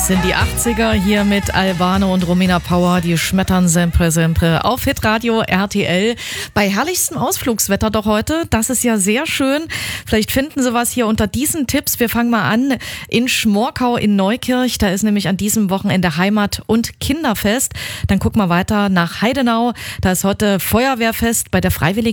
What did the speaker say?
Das sind die 80er hier mit Albano und Romina Power. Die schmettern sempre, sempre auf Hitradio RTL. Bei herrlichstem Ausflugswetter doch heute. Das ist ja sehr schön. Vielleicht finden Sie was hier unter diesen Tipps. Wir fangen mal an in Schmorkau in Neukirch. Da ist nämlich an diesem Wochenende Heimat- und Kinderfest. Dann gucken wir weiter nach Heidenau. Da ist heute Feuerwehrfest bei der Freiwilligen